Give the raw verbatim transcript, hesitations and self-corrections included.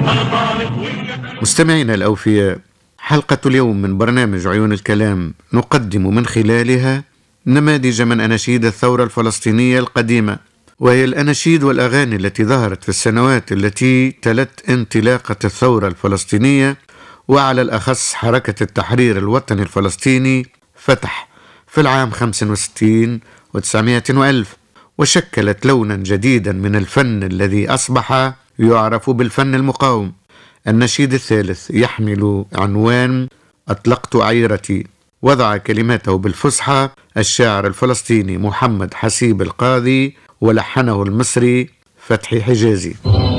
مستمعينا الأوفياء، حلقة اليوم من برنامج عيون الكلام نقدم من خلالها نماذج من أناشيد الثورة الفلسطينية القديمة، وهي الأناشيد والأغاني التي ظهرت في السنوات التي تلت انطلاقة الثورة الفلسطينية، وعلى الأخص حركة التحرير الوطني الفلسطيني فتح في العام خمسة وستين وتسعمائة وألف، وشكلت لونا جديدا من الفن الذي أصبح يعرف بالفن المقاوم. النشيد الثالث يحمل عنوان أطلقت عيرتي، وضع كلماته بالفصحى الشاعر الفلسطيني محمد حسيب القاضي، ولحنه المصري فتحي حجازي.